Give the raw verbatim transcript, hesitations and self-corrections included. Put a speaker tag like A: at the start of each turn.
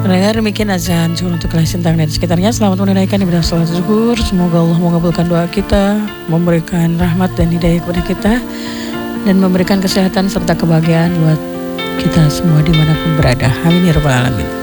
A: Mendengar demikian azan zuhur untuk kalian Sintang dan sekitarnya. Selamat menunaikan ibadah sholat zuhur. Semoga Allah mengabulkan doa kita, memberikan rahmat dan hidayah kepada kita, dan memberikan kesehatan serta kebahagiaan buat kita semua dimanapun berada. Amin ya rabbal alamin.